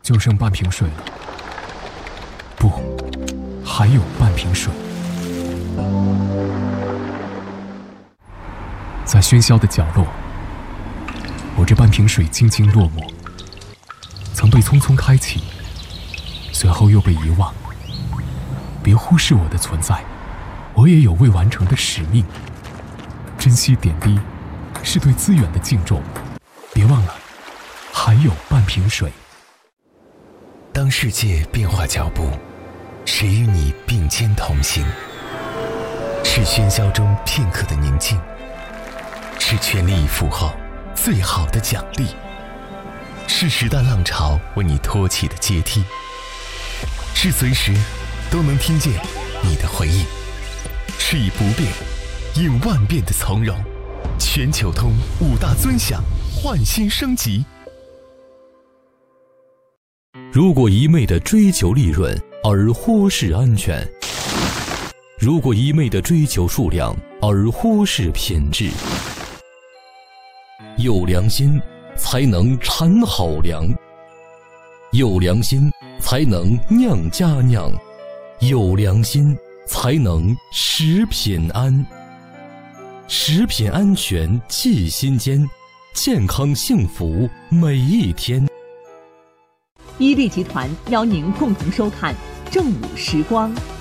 就剩半瓶水了。不，还有半瓶水。在喧嚣的角落，我这半瓶水静静落寞，曾被匆匆开启，随后又被遗忘。别忽视我的存在，我也有未完成的使命。珍惜点滴，是对资源的敬重。别忘了，还有半瓶水。 当世界变化脚步，谁与你并肩同行？是喧嚣中片刻的宁静，是全力以赴后最好的奖励，是时代浪潮为你托起的阶梯，是随时都能听见你的回应，是以不变应万变的从容。全球通5大尊享，焕新升级。 如果一味地追求利润而忽视安全，如果一味地追求数量而忽视品质，有良心才能产好粮，有良心才能酿佳酿，有良心才能食品安。食品安全记心间，健康幸福每一天。 伊利集团邀您共同收看正午时光。